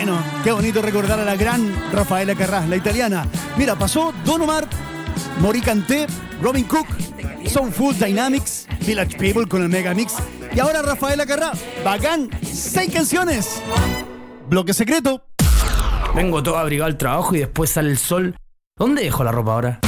Bueno, qué bonito recordar a la gran Rafaela Carrà, la italiana. Mira, pasó Don Omar, Mori Kanté, Robin Cook, Soulful Dynamics, Village People con el Megamix. Y ahora Rafaela Carrà, bacán, 6 canciones. Bloque secreto. Vengo todo abrigado al trabajo y después sale el sol. ¿Dónde dejo la ropa ahora?